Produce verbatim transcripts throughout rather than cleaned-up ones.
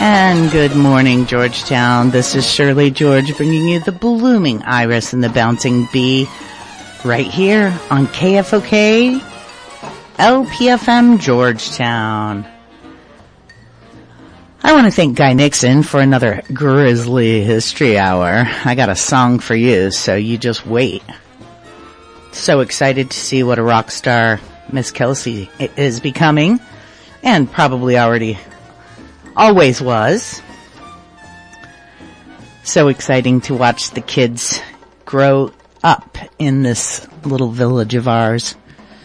And good morning, Georgetown. This is Shirley George bringing you the blooming iris and the bouncing bee right here on K F O K, L P F M Georgetown. I want to thank Guy Nixon for another Grizzly History Hour. I got a song for you, so you just wait. So excited to see what a rock star Miss Kelsey is becoming, and probably already always was. So exciting to watch the kids grow up in this little village of ours.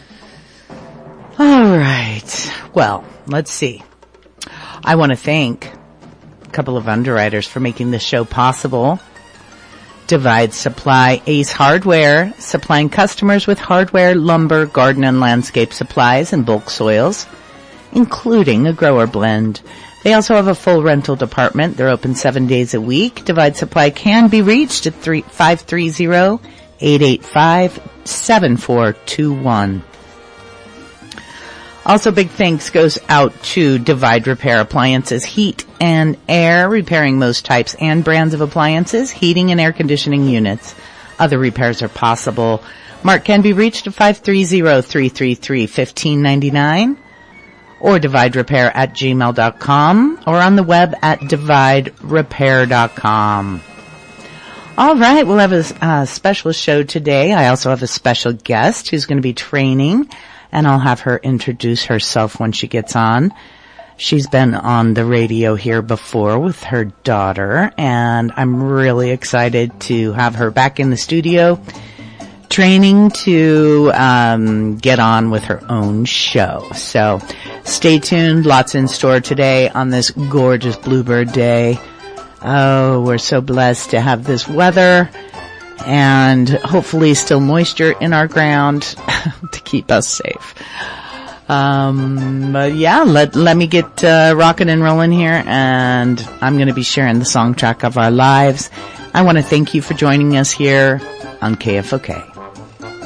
All right. Well, let's see. I want to thank a couple of underwriters for making this show possible. Divide Supply, Ace Hardware, supplying customers with hardware, lumber, garden and landscape supplies, and bulk soils, including a grower blend. They also have a full rental department. They're open seven days a week. Divide Supply can be reached at five three zero, eight eight five, seven four two one. Also, big thanks goes out to Divide Repair Appliances, heat and air, repairing most types and brands of appliances, heating and air conditioning units. Other repairs are possible. Mark can be reached at five three zero, three three three, one five nine nine or divide repair at gmail dot com or on the web at divide repair dot com. All right, we'll have a uh, special show today. I also have a special guest who's going to be training, and I'll have her introduce herself when she gets on. She's been on the radio here before with her daughter, and I'm really excited to have her back in the studio training to um get on with her own show. So stay tuned. Lots in store today on this gorgeous Bluebird Day. Oh, we're so blessed to have this weather and hopefully still moisture in our ground to keep us safe. Um, but yeah, let, let me get, uh, rocking and rolling here, and I'm going to be sharing the song track of our lives. I want to thank you for joining us here on K F O K.